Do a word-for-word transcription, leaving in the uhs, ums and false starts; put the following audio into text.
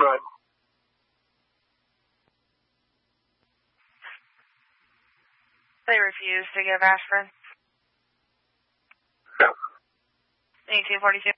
Right. They refuse to give aspirin. Yeah. eighteen forty-two.